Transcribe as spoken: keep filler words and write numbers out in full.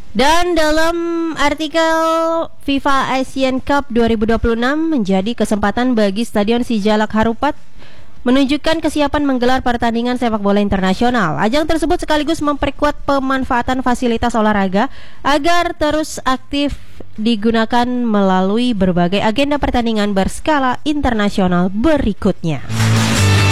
Dan dalam artikel FIFA Asian Cup dua ribu dua puluh enam menjadi kesempatan bagi Stadion Sijalak Harupat menunjukkan kesiapan menggelar pertandingan sepak bola internasional. Ajang tersebut sekaligus memperkuat pemanfaatan fasilitas olahraga agar terus aktif digunakan melalui berbagai agenda pertandingan berskala internasional berikutnya.